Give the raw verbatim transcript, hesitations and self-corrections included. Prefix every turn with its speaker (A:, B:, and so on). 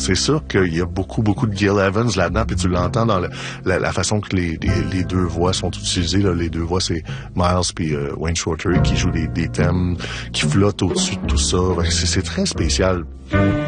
A: c'est sûr qu'il y a beaucoup, beaucoup de Gil Evans là-dedans, puis tu l'entends dans le, la, la façon que les, les, les deux voix sont utilisées. Là. Les deux voix, c'est Miles puis euh, Wayne Shorter qui jouent des, des thèmes qui flottent au-dessus de tout ça. C'est, c'est très spécial.